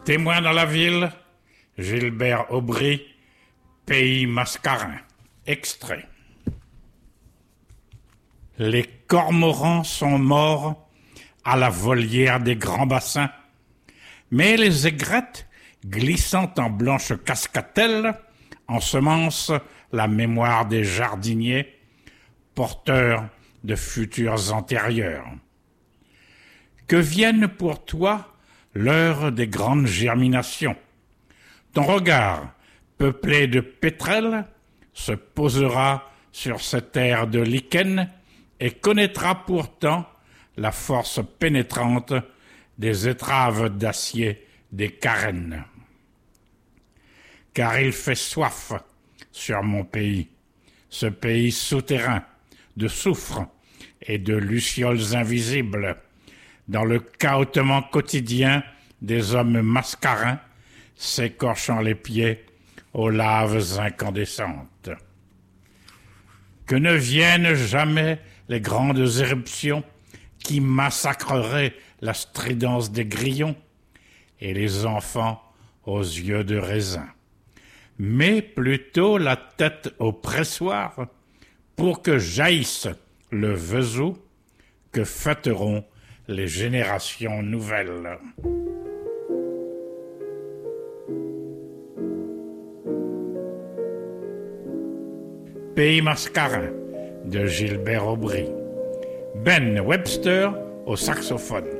Témoin dans la ville, Gilbert Aubry, Pays Mascarin. Extrait. Les cormorans sont morts à la volière des grands bassins, mais les aigrettes, glissant en blanches cascatelles, ensemencent la mémoire des jardiniers, porteurs de futurs antérieurs. Que vienne pour toi l'heure des grandes germinations. Ton regard, peuplé de pétrels, se posera sur cette terre de lichen et connaîtra pourtant la force pénétrante des étraves d'acier des carènes. Car il fait soif sur mon pays, ce pays souterrain de soufre et de lucioles invisibles, dans le cahotement quotidien des hommes mascarins s'écorchant les pieds aux laves incandescentes. Que ne viennent jamais les grandes éruptions qui massacreraient la stridence des grillons et les enfants aux yeux de raisin, mais plutôt la tête au pressoir pour que jaillisse le Vesoul que fêteront les générations nouvelles. Pays Mascarin de Gilbert Aubry. Ben Webster au saxophone.